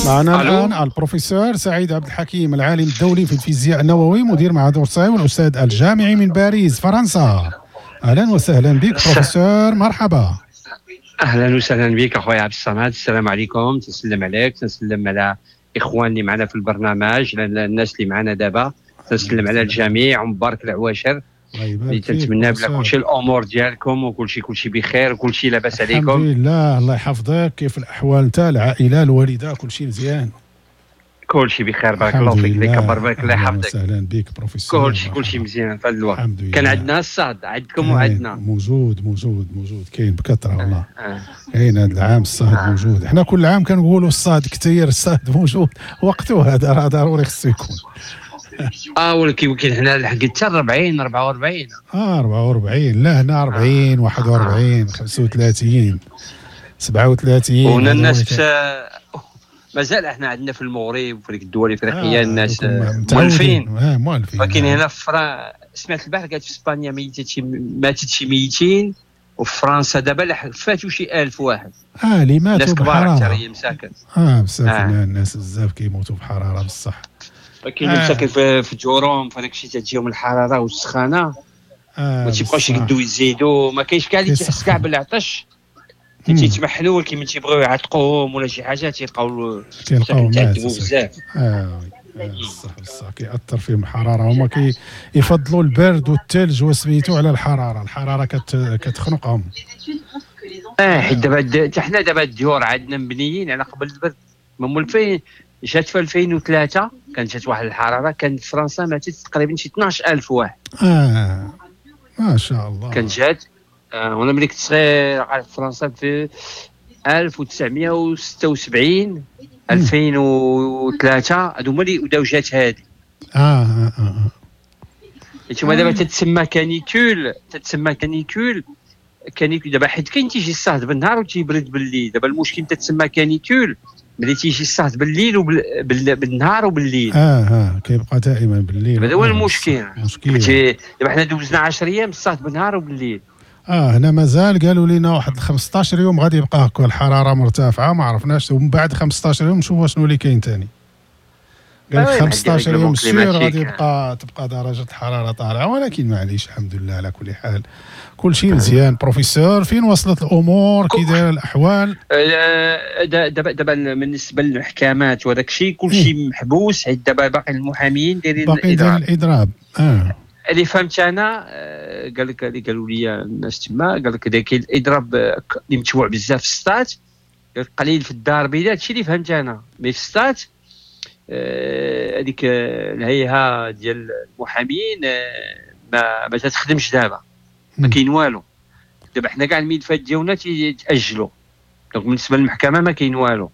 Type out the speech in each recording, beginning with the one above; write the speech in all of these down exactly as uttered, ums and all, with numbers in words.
معنا ألو. الآن البروفيسور سعيد عبد الحكيم، العالم الدولي في الفيزياء النووي، مدير معهد أورساي والأستاذ الجامعي من باريس فرنسا. أهلا وسهلا بك بروفيسور، مرحبا. اهلا وسهلا بك اخويا عبد الصمد. السلام عليكم، تسلم عليك، تسلم على اخواني اللي معنا في البرنامج، الناس اللي معنا دابا، تسلم على الجميع ومبارك العواشر. اللي تنتمنى بلا كلشي الامور ديالكم وكلشي كلشي بخير وكلشي لاباس عليكم. الحمد لله، الله يحفظك. كيف الاحوال نتاع العائله الوالده؟ كلشي مزيان؟ كلشي بخير، بارك الله فيك، الله يكبر بك، الله يحفظك. اهلا بك بروفيسور. كلشي كلشي مزيان في هذا الوقت. كان عندنا الصاد عندكم وعندنا موجود موجود موجود كاين بكثره والله. كاين هذا العام الصاد آه. موجود. احنا كل عام كنقولوا الصاد كثير، الصاد موجود، وقته هذا راه ضروري خصو يكون. اه ولكن ولكن حنا لحقت حتى أربعين أربعة وأربعين. اه أربعة وأربعين، لا هنا أربعين، واحد وأربعين، خمسة وثلاثين، سبعة وثلاثين. وهنا الناس مازال احنا عندنا في المغرب وفي الدول الافريقيه آه الناس مولفين اه مولفين. ولكن هنا في فرنسا سمعت البارح قالت في اسبانيا ميتات شي ماتت شي ميتين، وفي فرنسا دابا فاتوا شي ألف واحد. اه اللي ماتوا بحراره. ناس كبار هي مساكن. اه بزاف آه. الناس بزاف كيموتوا بحراره بصح. ولكن اللي مساكن في في جورهم في هذاك الشيء تجيهم الحراره والسخانه آه ما تيبقاوش يقدوا يزيدوا، ما كاينش كاع اللي تيحس كاع بالعطش تيتمحلوا، ولكن من تيبغيو يعتقوهم ولا شي حاجه تيلقاو تيلقاو تعذبوا بزاف. اه بصح بصح كيأثر فيهم الحراره. هما كيفضلوا البرد والثلج وسميتو على الحراره، الحراره كت كتخنقهم. اه حيت دابا حتى حنا دابا الديور عندنا مبنيين على قبل البرد. مولفين جات في ألفين وثلاثة كانت جات واحد الحراره، كانت في فرنسا ماتت تقريبا شي اثناش ألف واحد. اه ما شاء الله. كانت جات آه وانا ملي كنت صغير في فرنسا في ألف وتسعمائة وستة وسبعين ألفين وثلاثة هادو هما اللي بداو جات هادي. اه اه اه انتما دابا تتسمى كانيكول، تتسمى كانيكول كانيكول دابا حيت كاين تيجي الصهد بالنهار وتيبرد بالليل. دابا المشكل تتسمى كانيكول ملي تيجي الصهد بالليل وبالنهار وبالليل. اه اه كيبقى دائما بالليل. هذا هو المشكل. المشكل دابا حنا دوزنا عشرة ايام الصهد بالنهار وبالليل. اه هنا مازال قالوا لنا واحد خمسطاش يوم غادي يبقى هكا الحراره مرتفعه، ما عرفناش، ومن بعد خمسطاش يوم نشوفوا شنو اللي كاين ثاني. قال لك خمسطاش يوم سير غادي يبقى تبقى درجه الحراره طالعه، ولكن معليش الحمد لله على كل حال كل شيء مزيان. بروفيسور فين وصلت الامور؟ كي دايره الاحوال؟ دابا دابا بالنسبه للمحكمات وهذاك الشيء كل شيء محبوس، حيت دابا باقي المحامين دايرين باقي داير الاضراب. اه اللي فهمت انا قال لك اللي قالوا لي الناس تما، قال لك داك الاضراب اللي متبوع بزاف في السطات، قليل في الدار البيضاء. هادشي اللي فهمت انا. مي في السطات هذيك آه الهيئه ديال المحامين آه ما ما تخدمش دابا، ما كاين والو. دابا حنا كاع الملفات ديالنا تاجلوا، دونك بالنسبه للمحكمه ما كاين والو.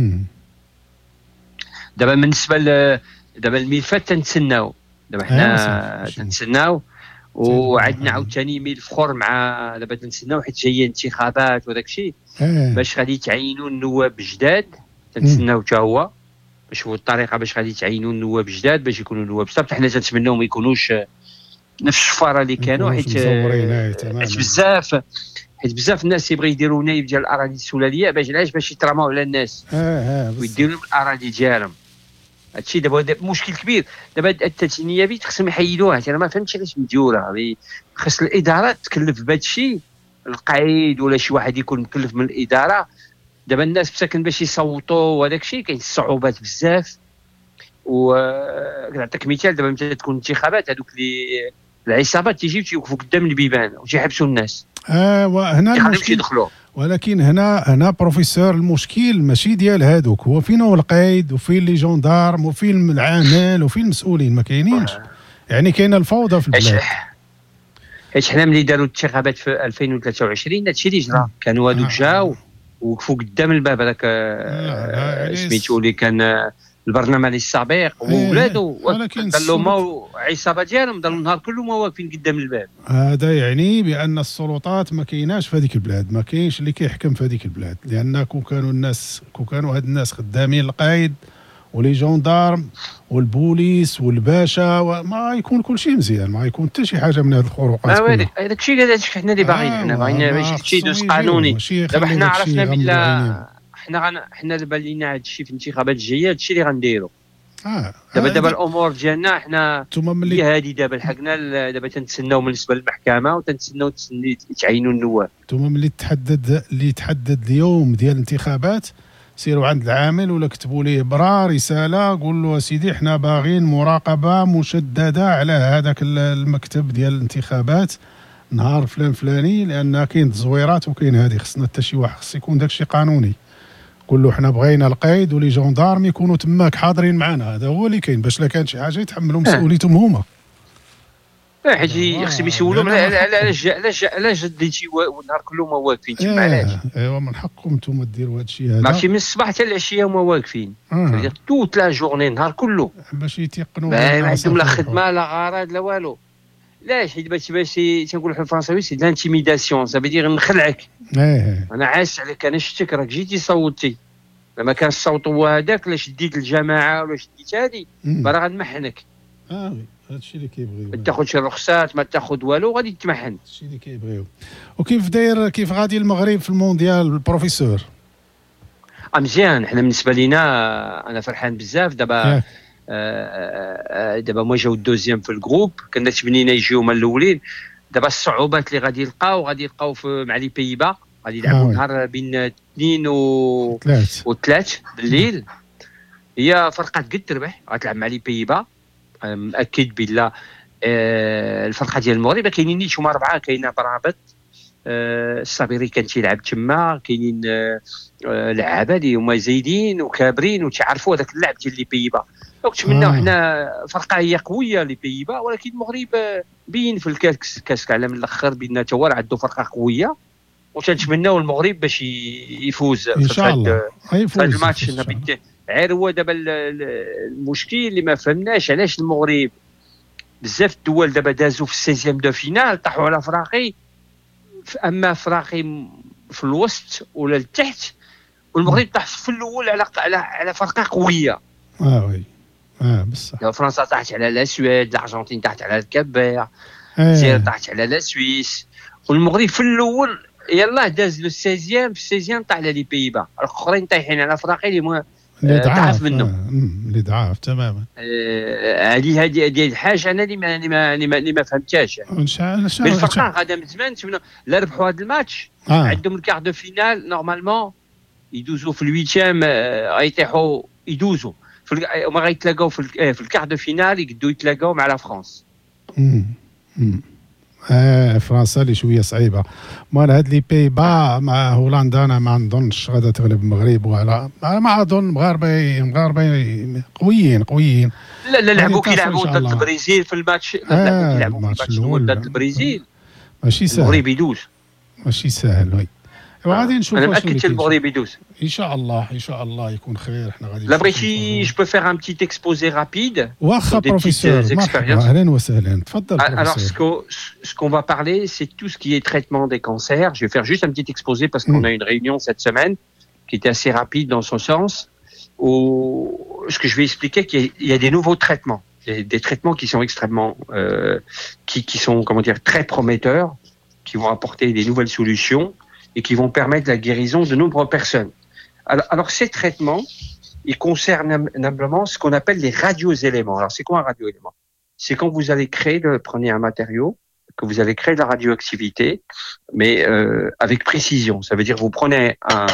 دابا بالنسبه دابا الملفات تنتسناو، دابا حنا تنتسناو، وعندنا عاوتاني ملف اخر مع دابا تنتسناو حيت جايه انتخابات وداك الشيء باش غادي تعينوا النواب جداد. تنتسناو حتى هو باش هو الطريقه باش غادي تعينوا النواب جداد باش يكونوا نواب جداد. حنا تنتمناو ما يكونوش نفس الشفاره اللي كانوا، حيت حيت بزاف حيت بزاف الناس يبغي يديروا نايب ديال الاراضي السلاليه باش علاش باش يترماو على الناس ويديروا الاراضي ديالهم. هادشي دابا مشكل كبير. دابا التنيابيت خصهم يحيدوها. انا ما فهمتش علاش مديوره. خص الاداره تكلف بهذا الشيء، القايد ولا شي واحد يكون مكلف من الاداره. دابا الناس مساكن باش يصوتوا وهذاك الشيء كاين صعوبات بزاف. ونعطيك مثال، دابا متى تكون انتخابات هذوك اللي العصابات تيجيو تيوقفوا قدام البيبان وتيحبسوا الناس. اه وهنا المشكل يدخلوا. ولكن هنا هنا بروفيسور المشكل ماشي ديال هادوك، هو فين هو القايد وفين لي جوندارم وفين العامل وفين المسؤولين؟ ما كاينينش. يعني كاينه الفوضى في البلاد. حيت حنا ملي داروا الانتخابات في ألفين وثلاثة وعشرين هادشي اللي جرى، كانوا هادوك جاو وقفوا قدام الباب هذاك سميتو اللي كان البرلماني السابق وولادو، قال لهم عصابه ديالهم ضلوا النهار كله ما واقفين قدام الباب. هذا يعني بان السلطات ما كايناش في هذيك البلاد، ما كاينش اللي كيحكم في هذيك البلاد، لان كون كانوا الناس كون كانوا هاد الناس خدامين القايد ولي جوندارم والبوليس والباشا ما يكون كل شيء مزيان، ما يكون حتى شي حاجه من هذه الخروقات. هذاك هذاك الشيء هذاك حنا اللي باغيين، حنا باغيين باش شي يدوز قانوني. دابا حنا عرفنا بلا حنا حنا دابا لينا هذا الشيء في الانتخابات الجايه، هذا الشيء اللي غنديروا. اه دابا دابا الامور ديالنا حنا ملي هذه دابا لحقنا دابا تنتسناو بالنسبه للمحكمه وتنتسناو يتعينوا النواب. انتم ملي تحدد اللي تحدد اليوم ديال الانتخابات سيروا عند العامل ولا كتبوا ليه برا رساله قول له سيدي حنا باغيين مراقبه مشدده على هذاك المكتب ديال الانتخابات نهار فلان فلاني، لان كاين تزويرات وكاين هذه، خصنا حتى شي واحد خص يكون داكشي قانوني. قول له حنا بغينا القيد ولي جوندارم يكونوا تماك حاضرين معنا، هذا هو اللي كاين باش لا كانت شي حاجه يتحملوا مسؤوليتهم هما. حيت خصهم يسولوا علاش علاش علاش ديتي النهار كله ما واقفين تما، علاش؟ ايوا من حقكم نتوما ديروا هذا الشيء هذا، ماشي من الصباح حتى العشيه هما واقفين، آه. توت لا جورني النهار كله باش يتيقنوا ما عندهم لا خدمه لا غرض لا والو. علاش؟ حيت باش باش تنقولوا حنا الفرنساوي سي لانتيميداسيون، سا فيدير نخلعك. ايه انا عايش عليك، انا شفتك راك جيتي صوتي، ما كانش الصوت هو هذاك، لا شديت الجماعه ولا شديت هذه راه غنمحنك. اه وي هذا الشيء اللي كيبغيو، ما تاخذش الرخصات ما تاخذ والو غادي تمحن. هذا الشيء اللي كيبغيو. وكيف داير كيف غادي المغرب في المونديال البروفيسور؟ اه مزيان، حنا بالنسبه لينا انا فرحان بزاف. دابا آه دابا ما جاو الدوزيام في الجروب، كنا تبنينا يجيو هما الاولين. دابا الصعوبات اللي غادي يلقاو غادي يلقاو مع لي بيبا، غادي يلعبوا آه نهار بين اثنين و وثلاث بالليل. هي فرقات قد تربح، غتلعب مع لي بيبا مأكد بالله. آه الفرقه ديال المغرب كاينين نيت هما اربعه، كاينه برابط آه الصابري كان تيلعب تما، كاينين آه لعابه اللي هما زايدين وكابرين وتعرفوا هذاك اللعب ديال لي بيبا. وكنتمناو حنا آه. فرقه هي قويه لي بيبا، ولكن المغرب بين في الكاس كاس العالم الاخر بيننا تا هو راه عنده فرقه قويه، وتنتمناو المغرب باش يفوز ان شاء الله في هذا الماتش. غير هو دابا المشكل اللي ما فهمناش علاش المغرب بزاف الدول دابا دازوا في السيزيام دو فينال طاحوا على فراقي، اما فراقي في الوسط ولا لتحت، والمغرب طاح في الاول على على على فرقه قويه. اه وي اه بصح فرنسا طاحت على لا سويد، الارجنتين طاحت على الكبير، الجزائر طاحت على لا سويس، والمغرب في الاول يلاه داز لو سيزيام، في السيزيام طاح على لي بيبا، الاخرين طايحين على فراقي اللي اللي ضعاف منه اللي ضعاف تماما. هذه هذه هذه الحاجه انا اللي ما اللي ما اللي ما فهمتهاش. ان شاء الله بالفرقه غادا من زمان لا ربحوا هذا الماتش آه. عندهم الكار دو فينال نورمالمون يدوزوا في الويتيام، غيطيحوا يدوزوا وما غيتلاقاو في في الكار دو فينال يقدروا يتلاقاو مع لا فرنسا. امم اه فرنسا اللي شويه صعيبه. مال هاد لي بيبا مع هولندا انا ما نظنش غادا تغلب المغرب، وعلى ما اظن مغاربه مغاربه قويين قويين. لا لا لعبوا كيلعبوا ضد البرازيل في الماتش، لعبوا كيلعبوا في الماتش الاول ضد البرازيل ماشي سهل، المغرب يدوز ماشي سهل. وي وغادي نشوفوا. انا مأكد المغرب يدوز ان شاء الله ان شاء الله يكون خير. احنا غادي لا بغيتي جو بو فير ان بتيت اكسبوزي رابيد. واخا بروفيسور مرحبا اهلا وسهلا تفضل بروفيسور. Alors ce qu'on ce qu'on va parler c'est tout ce qui est traitement des cancers. Je vais faire juste un petit exposé parce qu'on a une réunion cette semaine qui était assez rapide dans son sens, où ce que je vais expliquer qu'il y a des nouveaux traitements, des traitements qui sont extrêmement euh, qui qui sont comment dire très prometteurs, qui vont apporter des nouvelles solutions et qui vont permettre la guérison de nombreuses personnes. Alors, alors ces traitements, ils concernent simplement ce qu'on appelle les radioéléments. Alors c'est quoi un radioélément? C'est quand vous allez créer, le, prenez un matériau, que vous allez créer de la radioactivité, mais euh, avec précision. Ça veut dire que vous prenez un,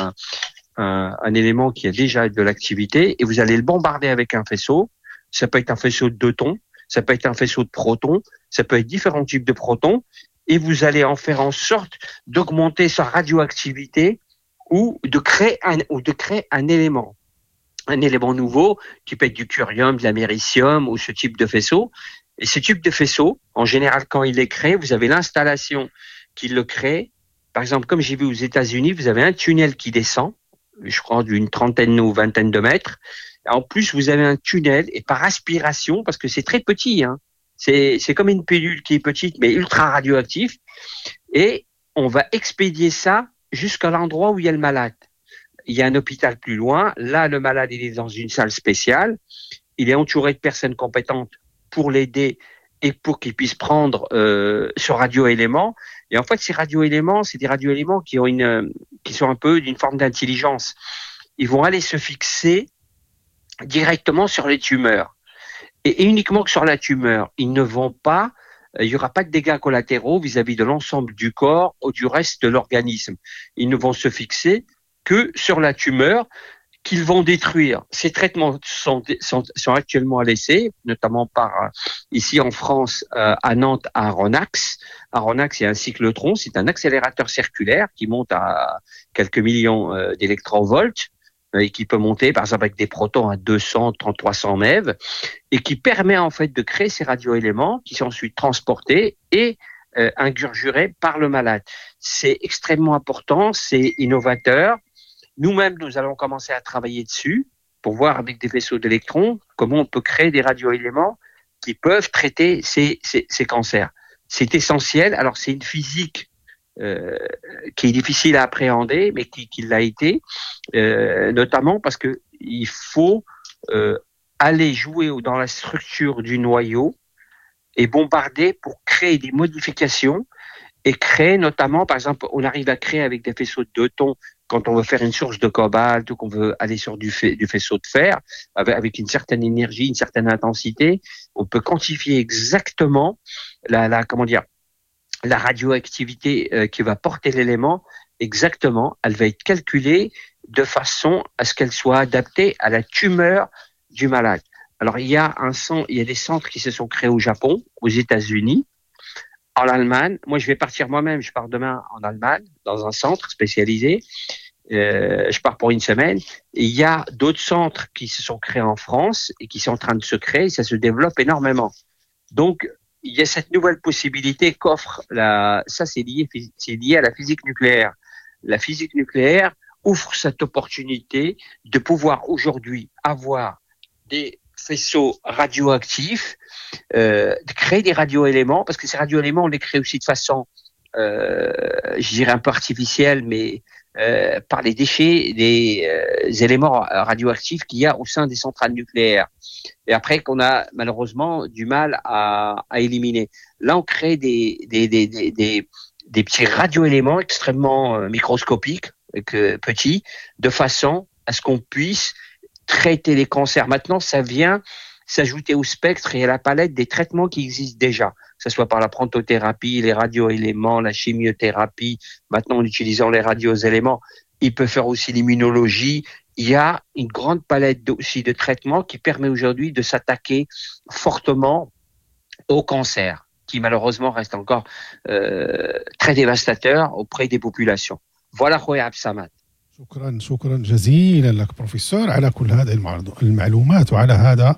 un, un élément qui a déjà de l'activité et vous allez le bombarder avec un faisceau. Ça peut être un faisceau de deux tons, ça peut être un faisceau de protons, ça peut être différents types de protons, et vous allez en faire en sorte d'augmenter sa radioactivité ou de créer un, ou de créer un élément. Un élément nouveau qui peut être du curium, de l'américium ou ce type de faisceau. Et ce type de faisceau, en général, quand il est créé, vous avez l'installation qui le crée. Par exemple, comme j'ai vu aux États-Unis, vous avez un tunnel qui descend, je crois d'une trentaine ou vingtaine de mètres. En plus, vous avez un tunnel et par aspiration, parce que c'est très petit, hein, c'est, c'est comme une pilule qui est petite mais ultra radioactive, et on va expédier ça jusqu'à l'endroit où il y a le malade. Il y a un hôpital plus loin. Là, le malade, il est dans une salle spéciale. Il est entouré de personnes compétentes pour l'aider et pour qu'il puisse prendre euh, ce radioélément. Et en fait, ces radioéléments, c'est des radioéléments qui ont une, qui sont un peu d'une forme d'intelligence. ils vont aller se fixer directement sur les tumeurs. Et, et uniquement que sur la tumeur. Ils ne vont pas, euh, il n'y aura pas de dégâts collatéraux vis-à-vis de l'ensemble du corps ou du reste de l'organisme. Ils ne vont se fixer que sur la tumeur qu'ils vont détruire. Ces traitements sont, sont, sont actuellement à l'essai, notamment par, ici en France, euh, à Nantes, à Aronax. Aronax, c'est un cyclotron, c'est un accélérateur circulaire qui monte à quelques millions euh, d'électronvolts euh, et qui peut monter, par exemple, avec des protons à deux cents, trois cents MeV et qui permet en fait de créer ces radioéléments qui sont ensuite transportés et euh, ingurgirés par le malade. C'est extrêmement important, c'est innovateur. Nous-mêmes, nous allons commencer à travailler dessus pour voir avec des vaisseaux d'électrons comment on peut créer des radioéléments qui peuvent traiter ces, ces, ces cancers. C'est essentiel. Alors, c'est une physique euh, qui est difficile à appréhender, mais qui, qui l'a été, euh, notamment parce qu'il faut euh, aller jouer dans la structure du noyau et bombarder pour créer des modifications et créer notamment, par exemple, on arrive à créer avec des faisceaux de deux tons quand on veut faire une source de cobalt ou qu'on veut aller sur du, fa- du faisceau de fer avec, avec une certaine énergie, une certaine intensité, on peut quantifier exactement la, la comment dire, la radioactivité euh, qui va porter l'élément. Exactement, elle va être calculée de façon à ce qu'elle soit adaptée à la tumeur du malade. Alors il y a un centre, il y a des centres qui se sont créés au Japon, aux États-Unis, en Allemagne. Moi, je vais partir moi-même. Je pars demain en Allemagne, dans un centre spécialisé. Euh, je pars pour une semaine. Et il y a d'autres centres qui se sont créés en France et qui sont en train de se créer. Ça se développe énormément. Donc, il y a cette nouvelle possibilité qu'offre la. Ça, c'est lié, c'est lié à la physique nucléaire. La physique nucléaire ouvre cette opportunité de pouvoir aujourd'hui avoir des faisceaux radioactifs, euh, de créer des radioéléments, parce que ces radioéléments, on les crée aussi de façon, euh, je dirais un peu artificielle, mais euh, par les déchets, les euh, éléments radioactifs qu'il y a au sein des centrales nucléaires. Et après, qu'on a malheureusement du mal à, à éliminer. Là, on crée des, des, des, des, des, des petits radioéléments extrêmement microscopiques, euh, petits, de façon à ce qu'on puisse traiter les cancers. Maintenant, ça vient s'ajouter au spectre et à la palette des traitements qui existent déjà, que ce soit par la prontothérapie, les radioéléments, la chimiothérapie, maintenant en utilisant les radioéléments. Il peut faire aussi l'immunologie. Il y a une grande palette aussi de traitements qui permet aujourd'hui de s'attaquer fortement au cancer, qui malheureusement reste encore euh, très dévastateur auprès des populations. Voilà, Khoya Absamat. شكرا شكرا جزيلا لك بروفيسور على كل هذه المعلومات وعلى هذا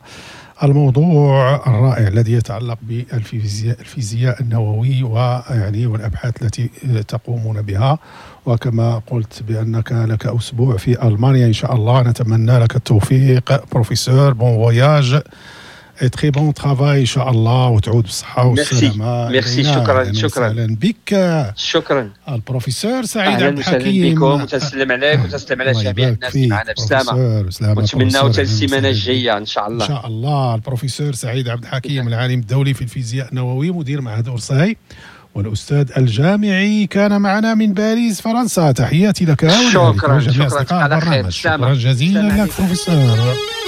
الموضوع الرائع الذي يتعلق بالفيزياء الفيزياء النووي ويعني والابحاث التي تقومون بها. وكما قلت بانك لك اسبوع في المانيا ان شاء الله، نتمنى لك التوفيق بروفيسور. بون فواياج اي تري بون ترافاي ان شاء الله، وتعود بالصحه والسلامه. ميرسي، شكرا شكرا اهلا بك. شكرا البروفيسور سعيد عبد الحكيم. بكم وتسلم عليك وتسلم على جميع الناس اللي معنا بسلامه، ونتمناو حتى السيمانه الجايه ان شاء الله. ان شاء الله. البروفيسور سعيد عبد الحكيم العالم الدولي في الفيزياء النووي، مدير معهد أورساي والأستاذ الجامعي، كان معنا من باريس فرنسا. تحياتي لك شكرا وجميع أصدقاء البرنامج. شكرا جزيلا لك بروفيسور.